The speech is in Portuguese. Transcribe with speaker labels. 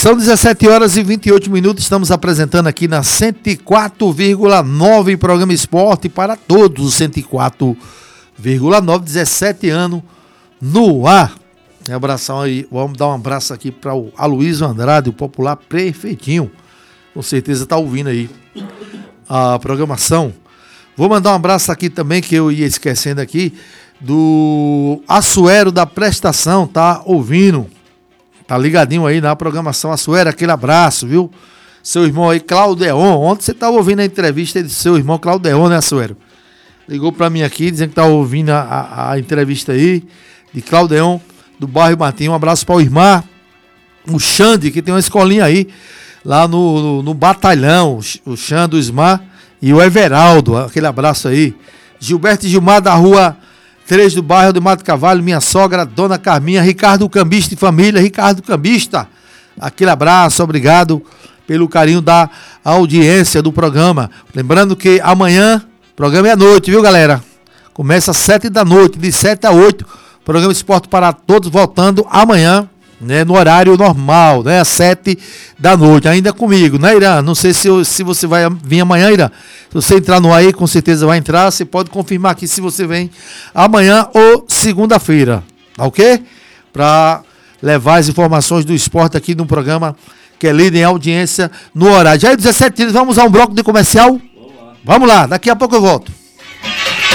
Speaker 1: São 17 horas e 28 minutos, estamos apresentando aqui na 104,9 programa Esporte para todos, 104,9, 17 anos no ar. Um abração aí, vamos dar um abraço aqui para o Aloysio Andrade, o popular prefeitinho, com certeza está ouvindo aí a programação. Vou mandar um abraço aqui também, que eu ia esquecendo aqui, do Assuero da Prestação, tá ouvindo, tá ligadinho aí na programação. Assuero, aquele abraço, viu? Seu irmão aí, Claudeon, ontem você estava ouvindo a entrevista de seu irmão Claudeon, né, Assuero? Ligou para mim aqui, dizendo que tá ouvindo a entrevista aí, de Claudeon, do bairro Matinho. Um abraço para o irmão, o Xande, que tem uma escolinha aí, lá no Batalhão, o Xande, o Ismar e o Everaldo, aquele abraço aí. Gilberto e Gilmar da rua 3 do bairro do Mato Cavalho, minha sogra, Dona Carminha, Ricardo Cambista e família, Ricardo Cambista, aquele abraço, obrigado pelo carinho da audiência do programa. Lembrando que amanhã, o programa é à noite, viu, galera? Começa às 7 da noite, de 7 a 8, programa Esporte para Todos, voltando amanhã, né, no horário normal, né, às 7 da noite, ainda comigo, né, Irã? Não sei se você vai vir amanhã, Irã. Se você entrar no ar aí, com certeza vai entrar. Você pode confirmar aqui se você vem amanhã ou segunda-feira, tá ok? Para levar as informações do esporte aqui no programa que é líder em audiência no horário. Já é 17 dias, vamos a um bloco de comercial? Vamos lá, daqui a pouco eu volto.